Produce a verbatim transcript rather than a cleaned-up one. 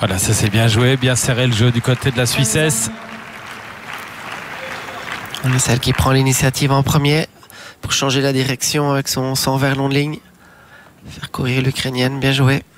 Voilà, ça c'est bien joué, bien serré le jeu du côté de la Suissesse. Celle qui prend l'initiative en premier pour changer la direction avec son cent vers long de ligne. Faire courir l'Ukrainienne, bien joué.